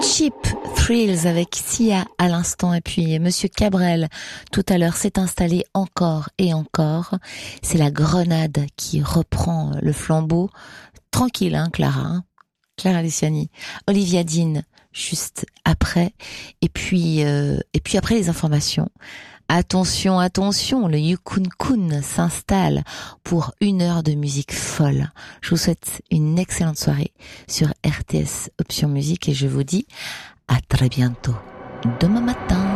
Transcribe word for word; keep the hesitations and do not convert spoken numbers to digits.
Cheap Thrills avec Sia à l'instant, et puis Monsieur Cabrel tout à l'heure s'est installé encore et encore. C'est la Grenade qui reprend le flambeau. Tranquille, hein, Clara, hein Clara Luciani. Olivia Dean juste après, et puis euh, et puis après les informations. Attention, attention, le Yukun Kun s'installe pour une heure de musique folle. Je vous souhaite une excellente soirée sur R T S Option Musique et je vous dis à très bientôt, demain matin.